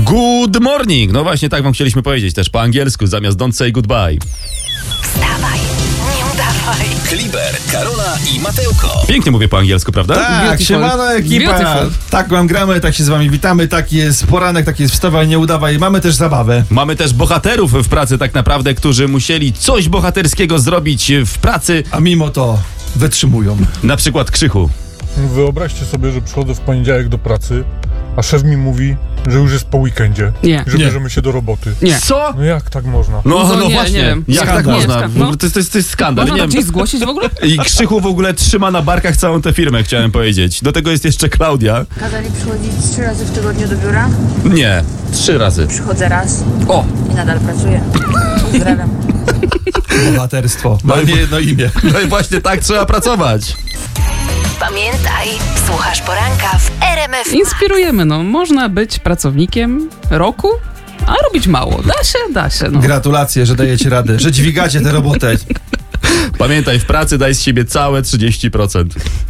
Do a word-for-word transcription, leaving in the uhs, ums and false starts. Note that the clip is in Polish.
Good morning! No właśnie tak wam chcieliśmy powiedzieć też po angielsku, zamiast don't say goodbye. Wstawaj, nie udawaj. Kliber, Karola i Mateuko. Pięknie mówię po angielsku, prawda? Tak, Beautiful. siemano ekipa. Beautiful. Tak wam gramy, tak się z wami witamy, taki jest poranek, taki jest wstawaj, nie udawaj. Mamy też zabawę. Mamy też bohaterów w pracy tak naprawdę, którzy musieli coś bohaterskiego zrobić w pracy. A mimo to wytrzymują. Na przykład Krzychu. Wyobraźcie sobie, że przychodzę w poniedziałek do pracy, a szef mi mówi, że już jest po weekendzie. Nie. Że Nie. bierzemy się do roboty. Nie. Co? No jak tak można? No, No no, nie, właśnie. nie wiem. Jak Skandal. tak można? Nie, W ogóle no. to, jest, to, jest, to jest skandal. Można Nie to wiem. gdzieś zgłosić w ogóle? I Krzychu w ogóle trzyma na barkach całą tę firmę, chciałem powiedzieć. Do tego jest jeszcze Klaudia. Kazali przychodzić trzy razy w tygodniu do biura. Nie, trzy razy. Przychodzę raz O! i nadal pracuję. Pozdrawiam. Bohaterstwo. Ma nie jedno imię. No i właśnie tak trzeba pracować. Pamiętaj, słuchasz poranka w R M F. Inspirujemy, no. Można być pracownikiem roku, a robić mało. Da się, da się, no. Gratulacje, że dajecie radę, że dźwigacie tę robotę. Pamiętaj, w pracy daj z siebie całe trzydzieści procent.